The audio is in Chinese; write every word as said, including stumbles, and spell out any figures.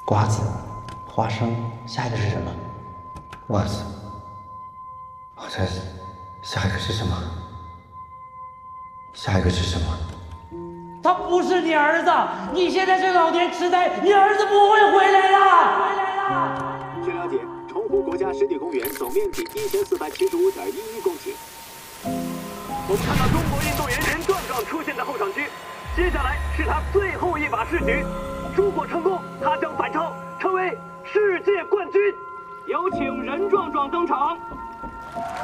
瓜子、花生，下一个是什么？ 袜子。我猜下一个是什么？下一个是什么？ 他不是你儿子，你现在是老年痴呆，你儿子不会回来了。回来了。 据了解，崇湖国家湿地公园总面积一千四百七十五点一一公顷。我们看到中国运动员任壮壮出现在候场区，接下来是他最后一把试局，如果成功，他将反超，成为世界冠军。有请任壮壮登场。